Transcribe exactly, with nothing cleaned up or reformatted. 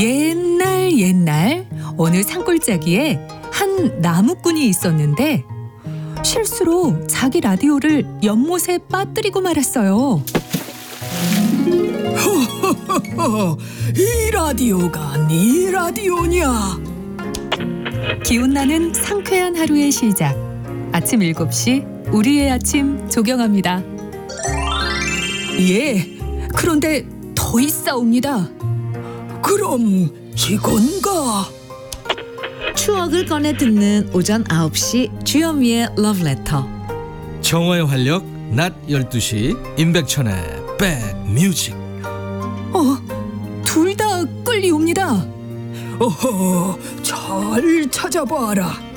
옛날 옛날 어느 산골짜기에 한 나무꾼이 있었는데 실수로 자기 라디오를 연못에 빠뜨리고 말았어요. 허허허허, 이 라디오가 네 라디오냐? 기운나는 상쾌한 하루의 시작. 아침 일곱 시 우리의 아침 조경합니다. 예, 그런데 더 있사옵니다. 그럼 이건가? 추억을 꺼내 듣는 오전 아홉 시 주현미의 러브레터. 정화의 활력 낮 열두 시 임백천의 백뮤직. 어, 둘 다 끌리옵니다. 어허, 잘 찾아봐라.